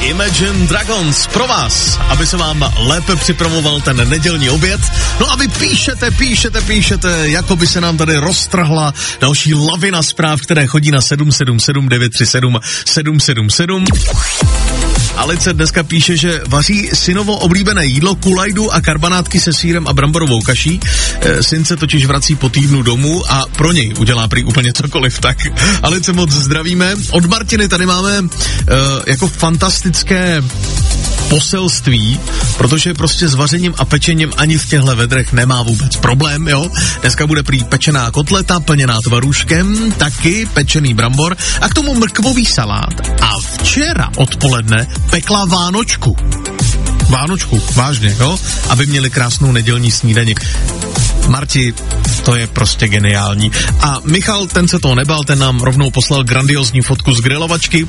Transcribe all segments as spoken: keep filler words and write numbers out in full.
Imagine Dragons pro vás, aby se vám lépe připravoval ten nedělní oběd. No a vy píšete, píšete, píšete, jako by se nám tady roztrhla další lavina zpráv, které chodí na sedm sedm sedm devět tři sedm sedm sedm sedm. Alice dneska píše, že vaří synovo oblíbené jídlo, kulajdu a karbanátky se sýrem a bramborovou kaší. E, syn se totiž vrací po týdnu domů a pro něj udělá prý úplně cokoliv. Tak Alice, moc zdravíme. Od Martiny tady máme e, jako fantastické poselství, protože prostě s vařením a pečením ani v těchto vedrech nemá vůbec problém, jo. Dneska bude prý pečená kotleta, plněná tvarůžkem, taky pečený brambor a k tomu mrkvový salát. A včera odpoledne pekla vánočku. Vánočku, vážně, jo? Aby měli krásnou nedělní snídani. Marti, to je prostě geniální. A Michal, ten se toho nebál, ten nám rovnou poslal grandiozní fotku z grilovačky.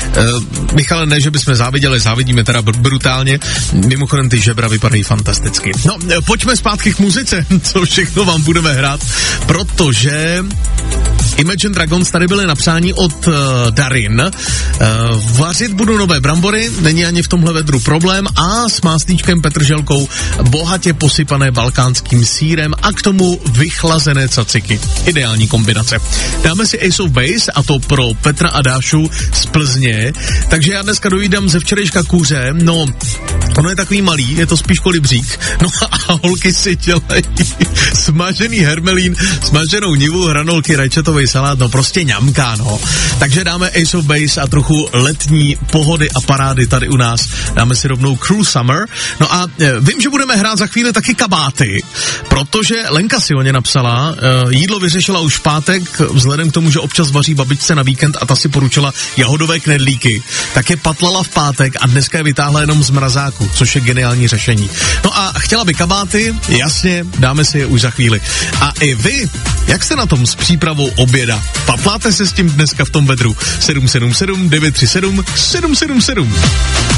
E, Michale, ne, že bychom záviděli, závidíme teda br- brutálně. Mimochodem ty žebra vypadají fantasticky. No, e, pojďme zpátky k muzice, co všechno vám budeme hrát, protože Imagine Dragons tady byly napsání od uh, Darin. Uh, vařit budu nové brambory, není ani v tomhle vedru problém, a s máslíčkem, petrželkou, bohatě posypané balkánským sýrem a k tomu vychlazené caciky. Ideální kombinace. Dáme si Ace of Base, a to pro Petra a Dášu z Plzně. Takže já dneska dojídám ze včerejška kuře. No, ono je takový malý, je to spíš kolibřík. No a holky si dělají smažený hermelín, smaženou nivu, hranolky, rajčatový salát, no prostě ňamka, no. Takže dáme Ace of Base a trochu letní pohody a parády tady u nás. Dáme si rovnou Cruel Summer. No a e, vím, že budeme hrát za chvíli taky kabáty, protože Lenka si o ně napsala, e, jídlo vyřešila už v pátek, vzhledem k tomu, že občas vaří babičce na víkend a ta si poručila jahodové knedlíky, tak je patlala v pátek a dneska je vytáhla jenom z mrazáku, což je geniální řešení. No a chtěla by kabáty, jasně, dáme si je už za chvíli. A i vy, jak jste na tom s přípravou oběda? Patláte se s tím dneska v tom vedru? sedm sedm sedm devět tři sedm sedm sedm sedm.